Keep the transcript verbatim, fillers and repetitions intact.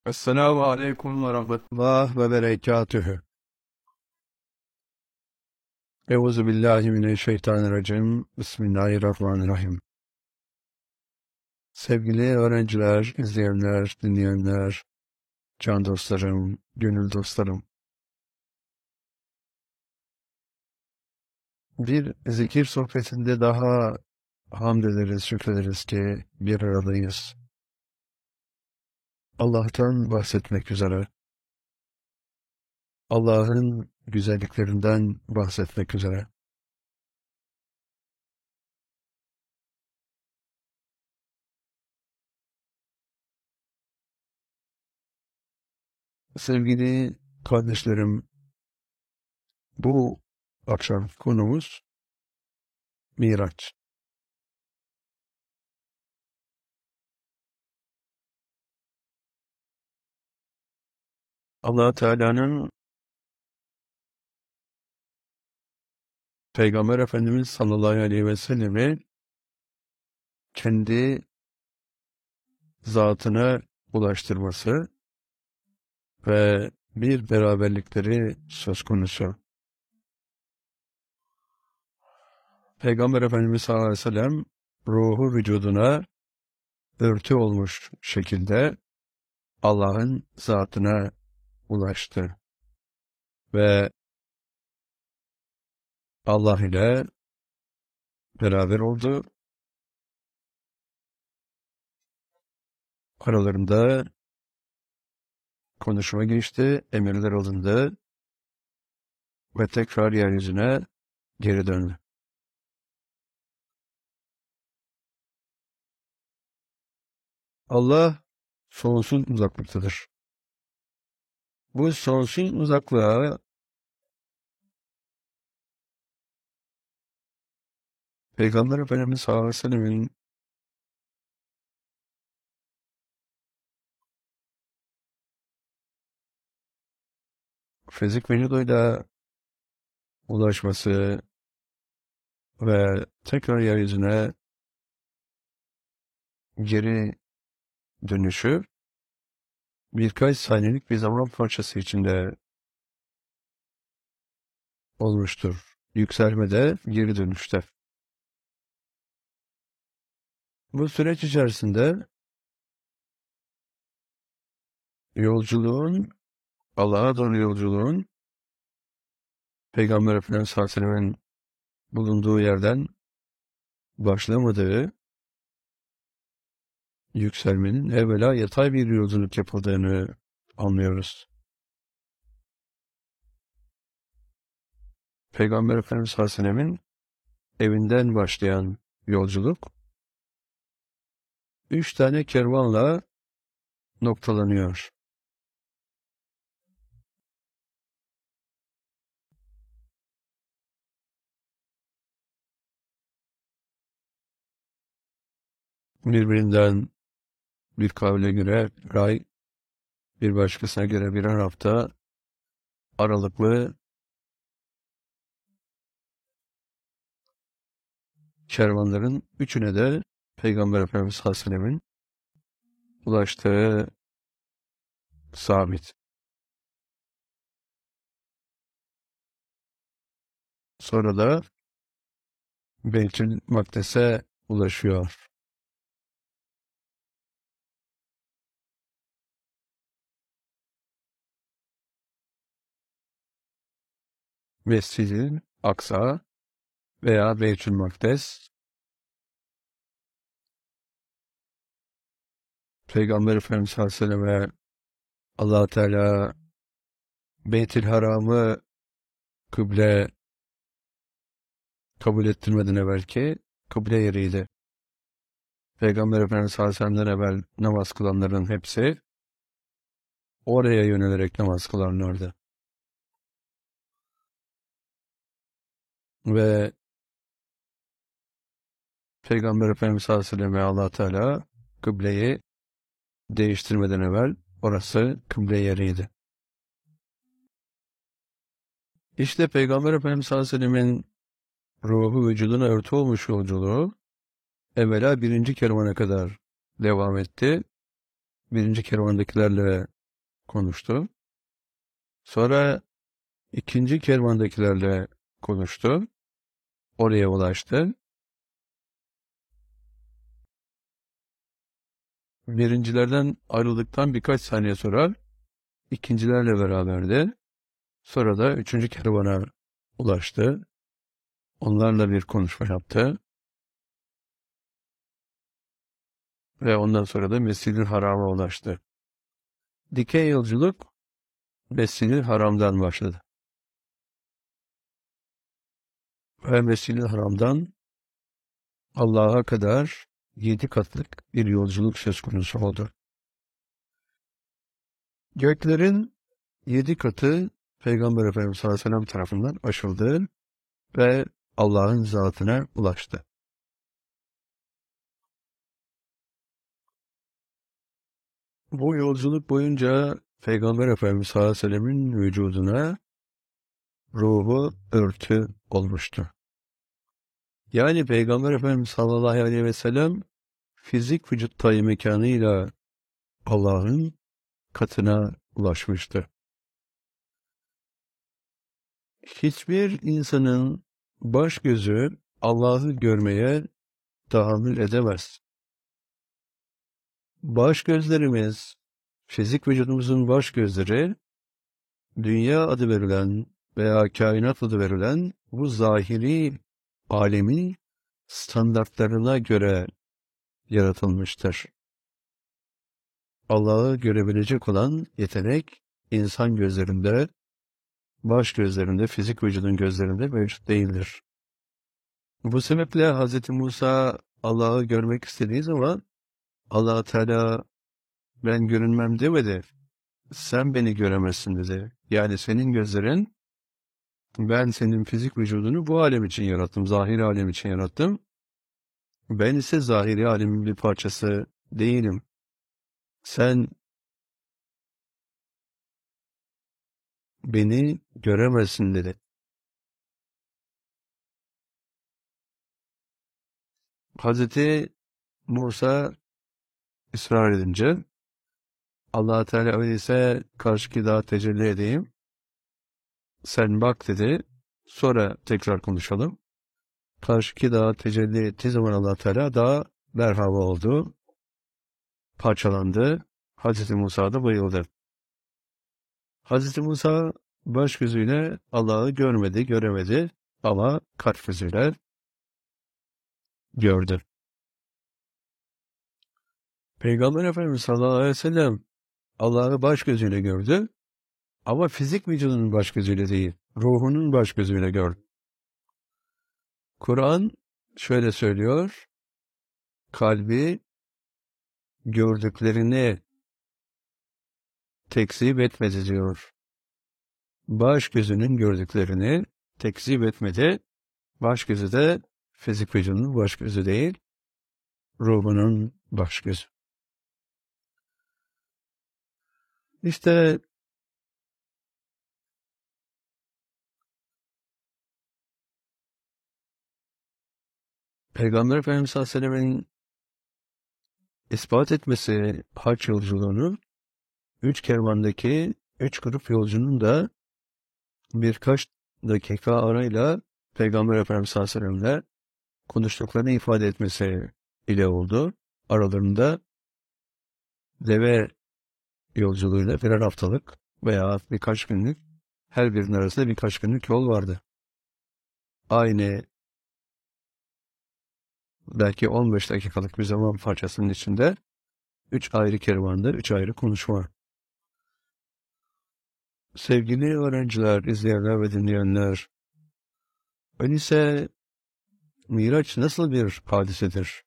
Esselamu Aleyküm ve Rahmetullah ve Berekatühü. Euzu billahi mineşşeytanirracim. Bismillahirrahmanirrahim. Sevgili öğrenciler, izleyenler, dinleyenler, can dostlarım, gönül dostlarım. Bir zikir sohbetinde daha hamd ederiz, şükrederiz ki bir aradayız. Allah'tan bahsetmek üzere, Allah'ın güzelliklerinden bahsetmek üzere. Sevgili kardeşlerim, bu akşam konumuz Miraç. Allah Teala'nın Peygamber Efendimiz sallallahu aleyhi ve sellemi kendi zatına ulaştırması ve bir beraberlikleri söz konusu. Peygamber Efendimiz sallallahu aleyhi ve sellem ruhu vücuduna örtü olmuş şekilde Allah'ın zatına ulaştı ve Allah ile beraber oldu. Aralarında konuşma geçti, emirler alındı ve tekrar yeryüzüne geri döndü. Allah sonsuz uzaklıktadır. Bu sonsuz uzaklığa Peygamber Efendimiz sallallahu aleyhi ve sellem'in fizik vücuduyla ulaşması ve tekrar yeryüzüne geri dönüşü birkaç saniyelik bir zaman parçası içinde olmuştur. Yükselmede, geri dönüşte. Bu süreç içerisinde yolculuğun, Allah'a doğru yolculuğun Peygamber Efendimiz sallallahu aleyhi ve sellem'in bulunduğu yerden başlamadığı, yükselmenin evvela yatay bir yolculuk yapıldığını anlıyoruz. Peygamber Efendimiz sallallahu aleyhi ve sellem'in evinden başlayan yolculuk üç tane kervanla noktalanıyor. Birbirinden bir kavle göre bir ay, bir başkasına göre birer hafta aralıklı kervanların üçüne de Peygamber Efendimiz sallallahu aleyhi ve sellem'in ulaştığı sabit. Sonra da Beytül Makdes'e ulaşıyor. Mescid-i Aksa veya Beytül Makdes, Peygamber Efendimiz sallallahu aleyhi ve sellem'e Allah Teala Beytül Haram'ı kıble kabul ettirmeden evvelki kıble yeriydi. Peygamber Efendimiz sallallahu aleyhi ve sellem'den evvel namaz kılanların hepsi oraya yönelerek namaz kılarlardı. Ve Peygamber Efendimiz sallallahu aleyhi ve sellem ve Allah Teala kıbleyi değiştirmeden evvel orası kıble yeriydi. İşte Peygamber Efendimiz sallallahu aleyhi ve sellemin ruhu vücuduna örtü olmuş yolculuğu evvela birinci kervana kadar devam etti birinci kervandakilerle konuştu. Sonra ikinci kervandakilerle konuştu. Oraya ulaştı. Birincilerden ayrıldıktan birkaç saniye sonra ikincilerle beraberdi. Sonra da üçüncü kervana ulaştı. Onlarla bir konuşma yaptı. Ve ondan sonra da Mescid-i Haram'a ulaştı. Dikey yolculuk Mescid-i Haram'dan başladı. Ve Mescid-i Haram'dan Allah'a kadar yedi katlık bir yolculuk söz konusu oldu. Göklerin yedi katı Peygamber Efendimiz sallallahu aleyhi ve sellem tarafından aşıldı ve Allah'ın zatına ulaştı. Bu yolculuk boyunca Peygamber Efendimiz sallallahu aleyhi ve sellemin vücuduna ruhu örtü olmuştu. Yani Peygamber Efendimiz sallallahu aleyhi ve sellem fizik vücut tayı mekanıyla Allah'ın katına ulaşmıştı. Hiçbir insanın baş gözü Allah'ı görmeye tahammül edemez. Baş gözlerimiz, fizik vücudumuzun baş gözleri, dünya adı verilen veya kainat adı verilen bu zahiri alemin standartlarına göre yaratılmıştır. Allah'ı görebilecek olan yetenek insan gözlerinde, baş gözlerinde, fizik vücudun gözlerinde mevcut değildir. Bu sebeple Hz. Musa Allah'ı görmek istediği zaman Allah Teala ben görünmem demedi. Sen beni göremezsin dedi. Yani senin gözlerin, ben senin fizik vücudunu bu alem için yarattım, zahiri alem için yarattım. Ben ise zahiri alemin bir parçası değilim. Sen beni göremezsin dedi. Hazreti Musa ısrar edince Allah Teala öyleyse karşıki dağa tecelli edeyim. Sen bak dedi. Sonra tekrar konuşalım. Karşıki dağa tecelli ettiği zaman Allah Teala dağ merhaba oldu. Parçalandı. Hazreti Musa da bayıldı. Hazreti Musa baş gözüyle Allah'ı görmedi, göremedi ama kalp gözüyle gördü. Peygamber Efendimiz sallallahu aleyhi ve sellem Allah'ı baş gözüyle gördü ama fizik vücudunun baş gözüyle değil, ruhunun baş gözüyle gördü. Kur'an şöyle söylüyor, kalbi gördüklerini tekzip etmedi diyor. Baş gözünün gördüklerini tekzip etmedi. Baş gözü de fizik vücudunun baş gözü değil, ruhunun baş gözü. İşte Peygamber Efendimiz sallallahu aleyhi ve sellem'in ispat etmesi hac yolculuğunu, üç kervandaki üç grup yolcunun da birkaç dakika arayla Peygamber Efendimiz sallallahu aleyhi ve sellem'le konuştuklarını ifade etmesi ile oldu. Aralarında deve yolculuğuyla birer haftalık veya birkaç günlük, her birinin arasında birkaç günlük yol vardı. Aynı belki on beş dakikalık bir zaman parçasının içinde üç ayrı kervanda, üç ayrı konuşma. Sevgili öğrenciler, izleyenler ve dinleyenler, öyleyse Miraç nasıl bir hadisedir?